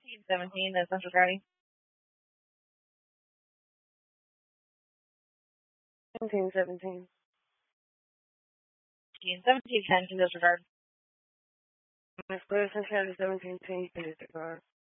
17, the Central Guarding. 17. 17, 10 to disregard. Miss Clear, 17, 17, disregard.